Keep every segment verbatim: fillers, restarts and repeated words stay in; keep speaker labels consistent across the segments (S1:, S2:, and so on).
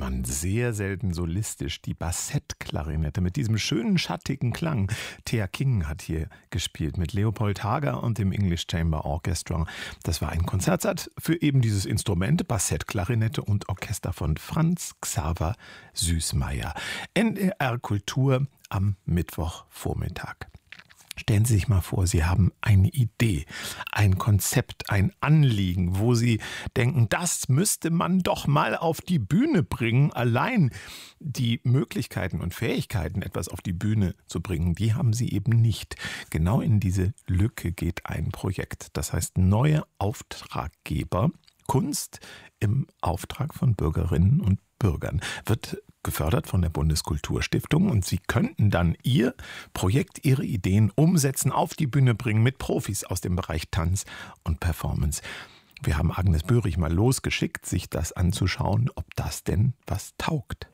S1: man sehr selten solistisch. Die Bassettklarinette mit diesem schönen, schattigen Klang. Thea King hat hier gespielt mit Leopold Hager und dem English Chamber Orchestra. Das war ein Konzertsatz für eben dieses Instrument, Bassettklarinette und Orchester von Franz Xaver Süßmayr. N D R Kultur am Mittwochvormittag. Stellen Sie sich mal vor, Sie haben eine Idee, ein Konzept, ein Anliegen, wo Sie denken, das müsste man doch mal auf die Bühne bringen. Allein die Möglichkeiten und Fähigkeiten, etwas auf die Bühne zu bringen, die haben Sie eben nicht. Genau in diese Lücke geht ein Projekt. Das heißt, neue Auftraggeber, Kunst im Auftrag von Bürgerinnen und Bürgern, wird gefördert von der Bundeskulturstiftung, und Sie könnten dann Ihr Projekt, Ihre Ideen umsetzen, auf die Bühne bringen mit Profis aus dem Bereich Tanz und Performance. Wir haben Agnes Böhrig mal losgeschickt, sich das anzuschauen, ob das denn was taugt.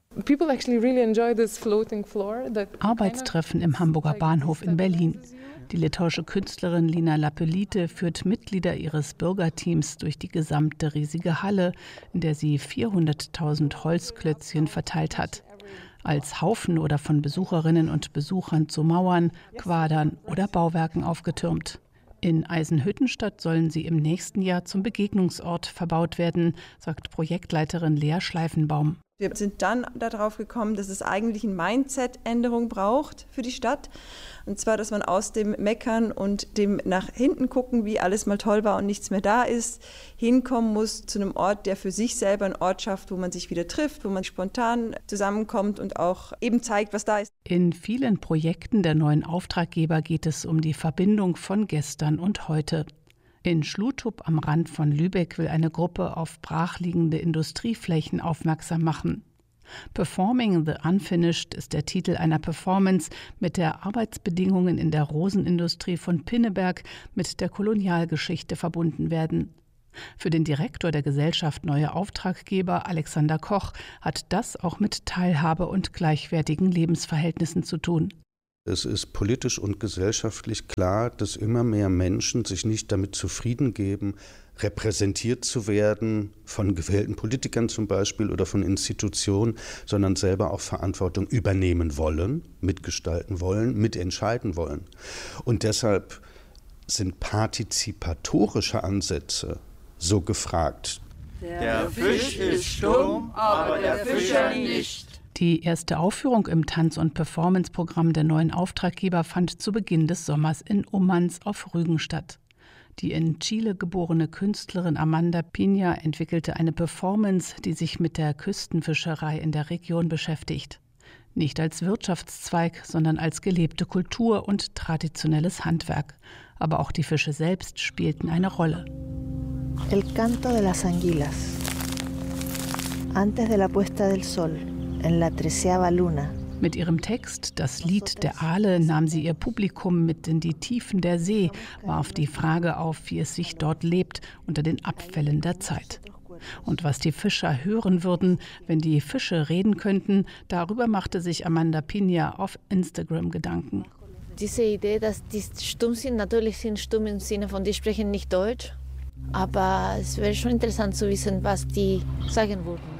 S2: Arbeitstreffen im Hamburger Bahnhof in Berlin. Die litauische Künstlerin Lina Lapelite führt Mitglieder ihres Bürgerteams durch die gesamte riesige Halle, in der sie vierhunderttausend Holzklötzchen verteilt hat. Als Haufen oder von Besucherinnen und Besuchern zu Mauern, Quadern oder Bauwerken aufgetürmt. In Eisenhüttenstadt sollen sie im nächsten Jahr zum Begegnungsort verbaut werden, sagt Projektleiterin Lea Schleifenbaum.
S3: Wir sind dann darauf gekommen, dass es eigentlich eine Mindset-Änderung braucht für die Stadt. Und zwar, dass man aus dem Meckern und dem nach hinten gucken, wie alles mal toll war und nichts mehr da ist, hinkommen muss zu einem Ort, der für sich selber einen Ort schafft, wo man sich wieder trifft, wo man spontan zusammenkommt und auch eben zeigt, was da ist.
S2: In vielen Projekten der neuen Auftraggeber geht es um die Verbindung von gestern und heute. In Schlutup am Rand von Lübeck will eine Gruppe auf brachliegende Industrieflächen aufmerksam machen. Performing the Unfinished ist der Titel einer Performance, mit der Arbeitsbedingungen in der Rosenindustrie von Pinneberg mit der Kolonialgeschichte verbunden werden. Für den Direktor der Gesellschaft Neue Auftraggeber, Alexander Koch, hat das auch mit Teilhabe und gleichwertigen Lebensverhältnissen zu tun.
S4: Es ist politisch und gesellschaftlich klar, dass immer mehr Menschen sich nicht damit zufrieden geben, repräsentiert zu werden, von gewählten Politikern zum Beispiel oder von Institutionen, sondern selber auch Verantwortung übernehmen wollen, mitgestalten wollen, mitentscheiden wollen. Und deshalb sind partizipatorische Ansätze so gefragt.
S5: Der Fisch ist stumm, aber der Fischer nicht.
S2: Die erste Aufführung im Tanz- und Performance-Programm der neuen Auftraggeber fand zu Beginn des Sommers in Ummanz auf Rügen statt. Die in Chile geborene Künstlerin Amanda Piña entwickelte eine Performance, die sich mit der Küstenfischerei in der Region beschäftigt. Nicht als Wirtschaftszweig, sondern als gelebte Kultur und traditionelles Handwerk. Aber auch die Fische selbst spielten eine Rolle.
S6: El canto de las anguilas. Antes de la puesta del sol. En la treceava luna.
S2: Mit ihrem Text »Das Lied der Aale« nahm sie ihr Publikum mit in die Tiefen der See, warf die Frage auf, wie es sich dort lebt unter den Abfällen der Zeit. Und was die Fischer hören würden, wenn die Fische reden könnten, darüber machte sich Amanda Piña auf Instagram Gedanken.
S7: Diese Idee, dass die stumm sind, natürlich sind stumm im Sinne von, die sprechen nicht Deutsch, aber es wäre schon interessant zu wissen, was die sagen würden.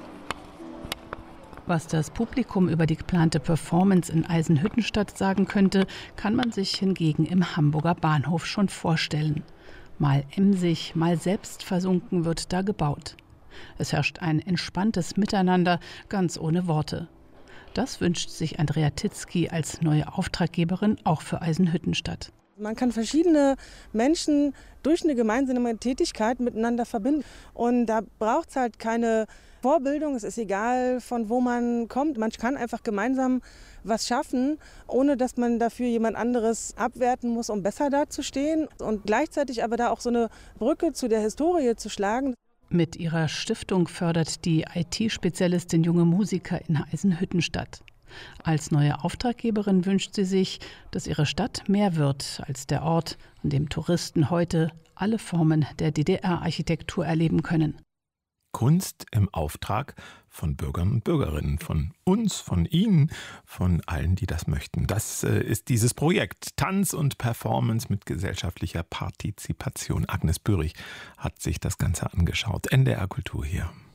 S2: Was das Publikum über die geplante Performance in Eisenhüttenstadt sagen könnte, kann man sich hingegen im Hamburger Bahnhof schon vorstellen. Mal emsig, mal selbstversunken wird da gebaut. Es herrscht ein entspanntes Miteinander, ganz ohne Worte. Das wünscht sich Andrea Titzky als neue Auftraggeberin auch für Eisenhüttenstadt.
S8: Man kann verschiedene Menschen durch eine gemeinsame Tätigkeit miteinander verbinden. Und da braucht es halt keine Vorbildung. Es ist egal, von wo man kommt. Man kann einfach gemeinsam was schaffen, ohne dass man dafür jemand anderes abwerten muss, um besser dazustehen. Und gleichzeitig aber da auch so eine Brücke zu der Historie zu schlagen.
S2: Mit ihrer Stiftung fördert die I T-Spezialistin junge Musiker in Eisenhüttenstadt. Als neue Auftraggeberin wünscht sie sich, dass ihre Stadt mehr wird als der Ort, an dem Touristen heute alle Formen der D D R-Architektur erleben können.
S1: Kunst im Auftrag von Bürgern und Bürgerinnen, von uns, von Ihnen, von allen, die das möchten. Das äh, ist dieses Projekt Tanz und Performance mit gesellschaftlicher Partizipation. Agnes Böhrig hat sich das Ganze angeschaut. N D R Kultur hier.